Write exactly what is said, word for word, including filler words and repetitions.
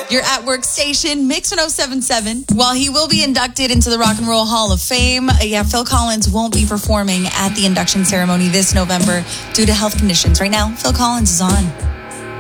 Your at work station, Mix one oh seven point seven. While he will be inducted into the Rock and Roll Hall of Fame, yeah, Phil Collins won't be performing at the induction ceremony this November due to health conditions. Right now, Phil Collins is on.